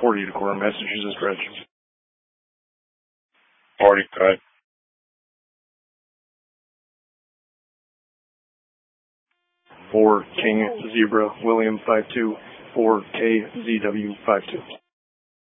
40 Decorum, Massachusetts Bridge. 40, good. 4 King Zebra William 52, 4 KZW 52.